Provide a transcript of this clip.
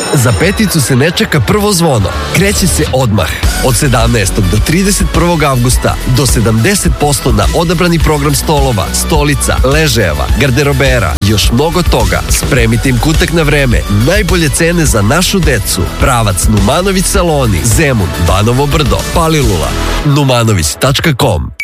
Za peticu se ne čeka prvo zvono. Kreće se odmah. Od 17. do 31. avgusta do 70% na odabrani program stolova, stolica, ležajeva, garderobera i još mnogo toga. Spremite im kutak na vreme. Najbolje cene za našu decu. Pravac Numanović saloni, Zemun, Banovo Brdo, Palilula. numanović.com